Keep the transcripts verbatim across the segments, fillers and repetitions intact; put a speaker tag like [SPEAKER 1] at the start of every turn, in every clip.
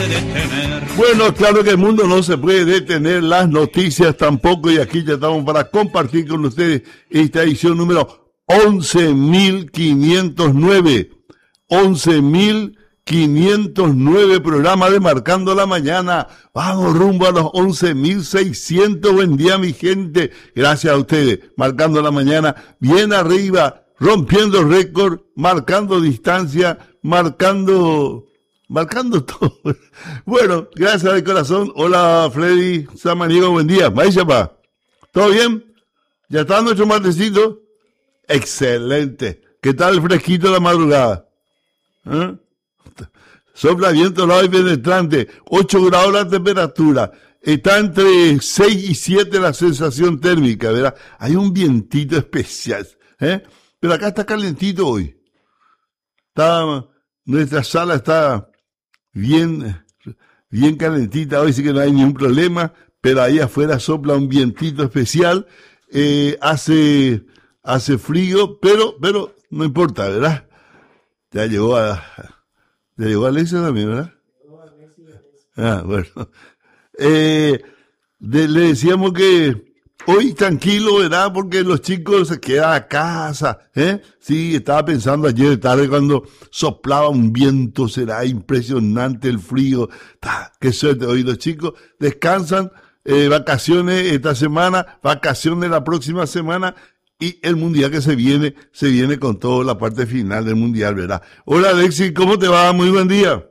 [SPEAKER 1] puede detener.
[SPEAKER 2] Bueno, claro que el mundo no se puede detener, las noticias tampoco, y aquí ya estamos para compartir con ustedes esta edición número once mil quinientos nueve. once mil quinientos nueve programa de Marcando la Mañana. Vamos rumbo a los once mil seiscientos. Buen día, mi gente. Gracias a ustedes. Marcando la Mañana, bien arriba, rompiendo récord, marcando distancia, marcando, marcando todo. Bueno, gracias de corazón. Hola, Freddy Samaniego, buen día. Maízapa, ¿todo bien? ¿Ya está nuestro matecito? Excelente. ¿Qué tal el fresquito de la madrugada? ¿Eh? Sopla viento lado y penetrante, ocho grados la temperatura, está entre seis y siete la sensación térmica, ¿verdad? Hay un vientito especial, ¿eh? Pero acá está calentito hoy. Está, nuestra sala está bien, bien calentita, hoy sí que no hay ningún problema, pero ahí afuera sopla un vientito especial, eh, hace, hace frío, pero, pero no importa, ¿verdad? Ya llegó a... ¿Ya llegó Alexia también, verdad? Ah, bueno. Eh, de, le decíamos que hoy tranquilo, ¿verdad? Porque los chicos se quedan a casa, ¿eh? Sí, estaba pensando ayer de tarde cuando soplaba un viento, será impresionante el frío. ¡Ah, qué suerte! Hoy los chicos descansan, eh, vacaciones esta semana, vacaciones la próxima semana. Y el mundial que se viene, se viene con toda la parte final del mundial, ¿verdad? Hola, Alexis, ¿cómo te va? Muy buen día.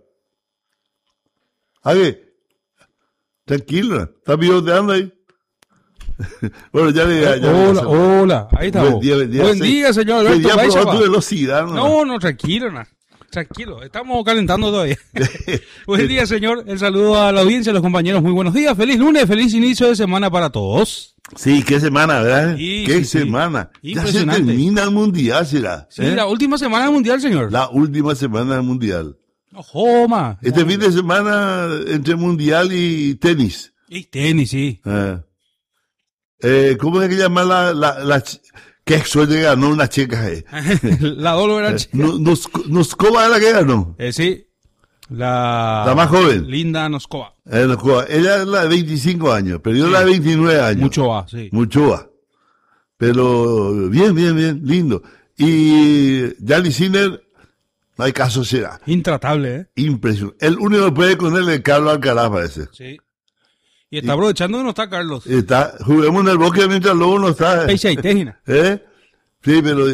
[SPEAKER 2] A ver, tranquilo, ¿estás pivoteando ahí? Bueno, ya le... Ya, ya
[SPEAKER 3] hola,
[SPEAKER 2] le
[SPEAKER 3] hola, ahí estamos. Buen día, buen día,
[SPEAKER 2] buen día señor Alberto. Quería probar tu velocidad, ¿no?
[SPEAKER 3] No, no, tranquilo, no. Tranquilo, estamos calentando todavía. Buen día, señor. El saludo a la audiencia, a los compañeros. Muy buenos días. Feliz lunes, feliz inicio de semana para todos.
[SPEAKER 2] Sí, qué semana, ¿verdad?
[SPEAKER 3] Sí,
[SPEAKER 2] qué
[SPEAKER 3] sí,
[SPEAKER 2] semana.
[SPEAKER 3] Sí.
[SPEAKER 2] Ya se termina el mundial, ¿será?
[SPEAKER 3] Sí,
[SPEAKER 2] ¿eh?
[SPEAKER 3] La última semana del mundial, señor.
[SPEAKER 2] La última semana del mundial.
[SPEAKER 3] Ojo, ma.
[SPEAKER 2] Este no. fin de semana entre mundial y tenis.
[SPEAKER 3] Y tenis, sí.
[SPEAKER 2] Eh, eh, ¿Cómo es que llama la... la, la Qué suerte que ganó una chica. Eh.
[SPEAKER 3] La doble era chica.
[SPEAKER 2] Nos, Noskova es la que ganó.
[SPEAKER 3] Eh, sí. La,
[SPEAKER 2] la más joven.
[SPEAKER 3] Linda Noskova.
[SPEAKER 2] Eh, Noskova. Ella es la de veinticinco años, pero yo sí. La de veintinueve años.
[SPEAKER 3] Mucho va, sí.
[SPEAKER 2] Mucho va. Pero bien, bien, bien, lindo. Y Gianni Sinner, no hay caso será.
[SPEAKER 3] Intratable, ¿eh?
[SPEAKER 2] Impresionante. El único que puede con él es Carlos Alcaraz, parece.
[SPEAKER 3] Sí. Y está y, aprovechando que no está Carlos.
[SPEAKER 2] Está, juguemos en el bosque mientras luego no está.
[SPEAKER 3] Peixe y Tejina.
[SPEAKER 2] ¿Eh? Sí, pero